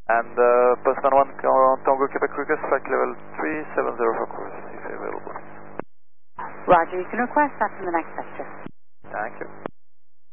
And person 1 Tango Quebec request flight level 370 for course if available. Roger, you can request that from the next sector. Thank you.